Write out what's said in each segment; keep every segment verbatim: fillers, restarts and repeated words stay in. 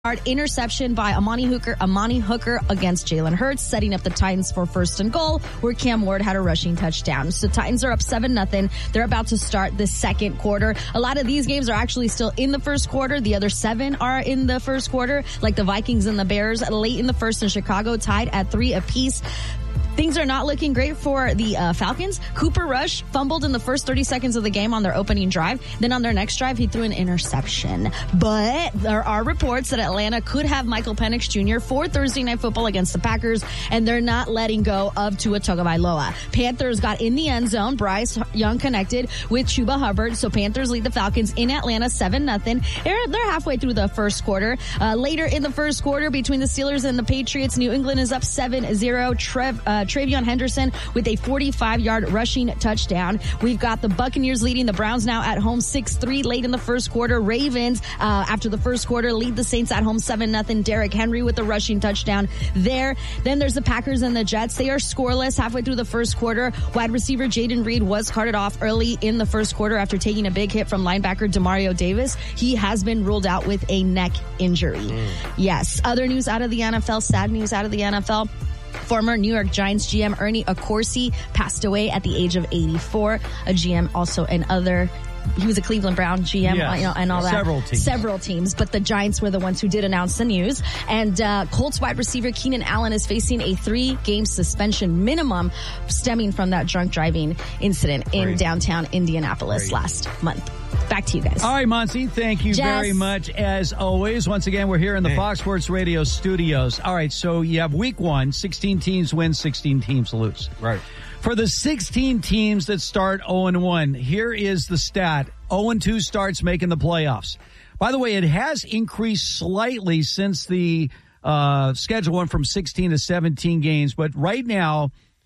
Interception by Amani Hooker, Amani Hooker against Jalen Hurts, setting up the Titans for first and goal, where Cam Ward had a rushing touchdown. So Titans are up seven nothing. They're about to start the second quarter. A lot of these games are actually still in the first quarter. The other seven are in the first quarter, like the Vikings and the Bears late in the first, and Chicago tied at three apiece. Things are not looking great for the uh, Falcons. Cooper Rush fumbled in the first thirty seconds of the game on their opening drive. Then on their next drive, he threw an interception. But there are reports that Atlanta could have Michael Penix Junior for Thursday Night Football against the Packers, and they're not letting go of Tua Tagovailoa. Panthers got in the end zone. Bryce Young connected with Chuba Hubbard. So Panthers lead the Falcons in Atlanta seven nothing. They're, they're halfway through the first quarter. Uh, later in the first quarter, between the Steelers and the Patriots, New England is up seven zero. Trev, uh, Travion Henderson with a forty-five-yard rushing touchdown. We've got the Buccaneers leading the Browns now at home six three late in the first quarter. Ravens, uh, after the first quarter, lead the Saints at home seven nothing. Derrick Henry with a rushing touchdown there. Then there's the Packers and the Jets. They are scoreless halfway through the first quarter. Wide receiver Jaden Reed was carted off early in the first quarter after taking a big hit from linebacker Demario Davis. He has been ruled out with a neck injury. Mm. Yes. Other news out of the N F L, sad news out of the N F L. Former New York Giants G M Ernie Accorsi passed away at the age of eighty-four. A G M also in other... He was a Cleveland Brown G M, yes, you know, and all that. Several teams. Several teams, but the Giants were the ones who did announce the news. And uh, Colts wide receiver Keenan Allen is facing a three-game suspension minimum stemming from that drunk driving incident Crazy. in downtown Indianapolis Crazy. last month. Back to you guys. All right, Monty, thank you Jess. very much, as always. Once again, we're here in the hey. Fox Sports Radio studios. All right, so you have week one, sixteen teams win, sixteen teams lose. Right. For the sixteen teams that start oh and one, here is the stat. oh and two starts making the playoffs. By the way, it has increased slightly since the uh, schedule went from sixteen to seventeen games, but right now,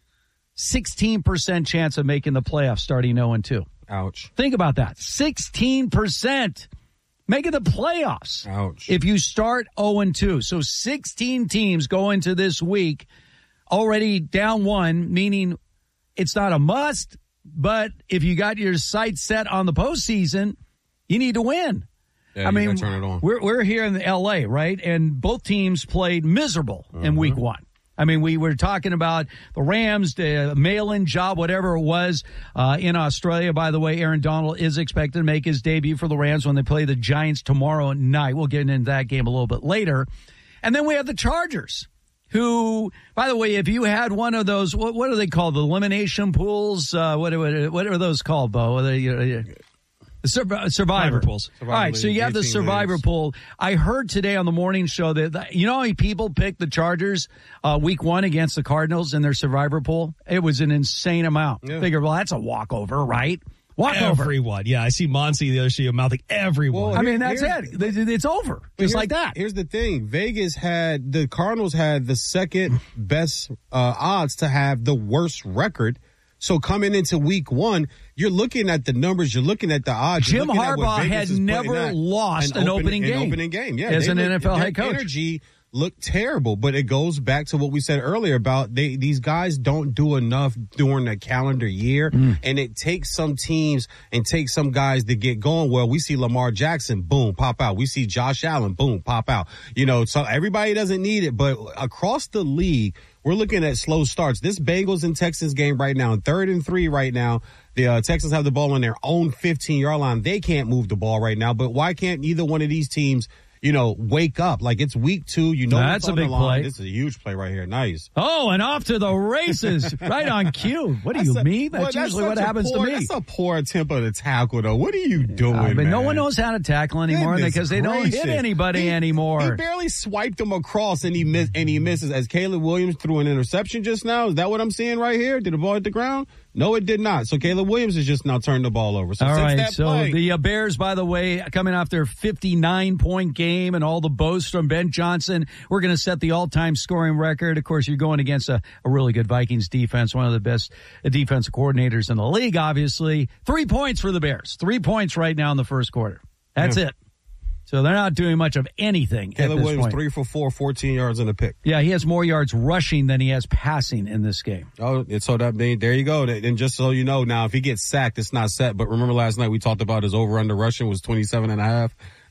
sixteen percent chance of making the playoffs starting oh and two. Ouch. Think about that. sixteen percent making the playoffs. Ouch. If you start oh and two. So sixteen teams go into this week already down one, meaning it's not a must, but if you got your sights set on the postseason, you need to win. Yeah, I mean, you gotta turn it on. We're, we're here in L A, right? And both teams played miserable mm-hmm. in week one. I mean, we were talking about the Rams, the mail-in job, whatever it was, uh, in Australia. By the way, Aaron Donald is expected to make his debut for the Rams when they play the Giants tomorrow night. We'll get into that game a little bit later. And then we have the Chargers, who, by the way, if you had one of those, what, what are they called? The elimination pools? Uh, what, what, what are those called, Bo? Are they, uh, Survivor. Survivor pools. Survivor All right, so you have the Survivor games. pool. I heard today on the morning show that, you know how many people picked the Chargers uh, week one against the Cardinals in their Survivor pool? It was an insane amount. Yeah. Figure, well, that's a walkover, right? Walkover. Everyone. Yeah, I see Monty the other day mouthing everyone. Well, I mean, that's it. It's over. Just like that. Here's the thing. Vegas had, the Cardinals had the second best uh, odds to have the worst record. So coming into week one, you're looking at the numbers, you're looking at the odds. Jim Harbaugh had never lost an, an opening, opening game. An opening game, yeah. As they an look, N F L head coach. Energy looked terrible, but it goes back to what we said earlier about they, these guys don't do enough during the calendar year, mm. and it takes some teams and takes some guys to get going. Well, we see Lamar Jackson, boom, pop out. We see Josh Allen, boom, pop out. You know, so everybody doesn't need it, but across the league, we're looking at slow starts. This Bengals and Texans game right now, third and three right now. The uh, Texans have the ball on their own fifteen-yard line. They can't move the ball right now, but why can't either one of these teams, you know, wake up? Like, it's week two. You know, that's a big play. This is a huge play right here. Nice. Oh, and off to the races. Right on cue. What do you that's mean? A, that's well, usually that's what happens poor, to me. That's a poor attempt at a tackle, though. What are you doing, uh, but man? no one knows how to tackle anymore Goodness because they gracious. don't hit anybody he, anymore. He barely swiped him across, and he missed, and he misses. As Caleb Williams threw an interception just now. Is that what I'm seeing right here? Did the ball hit the ground? No, it did not. So Caleb Williams has just now turned the ball over. So all since right, that so play, the uh, Bears, by the way, coming off their fifty-nine point game and all the boasts from Ben Johnson, we're going to set the all-time scoring record. Of course, you're going against a, a really good Vikings defense, one of the best defensive coordinators in the league, obviously. Three points for the Bears. Three points right now in the first quarter. That's yeah. it. So they're not doing much of anything Caleb at this Williams, point. three for four, fourteen yards in a pick. Yeah, he has more yards rushing than he has passing in this game. Oh, so that there you go. And just so you know, now if he gets sacked, it's not set. But remember last night we talked about his over-under rushing was twenty-seven and a half.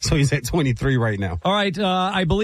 So he's at twenty-three right now. All right. Uh, I believe.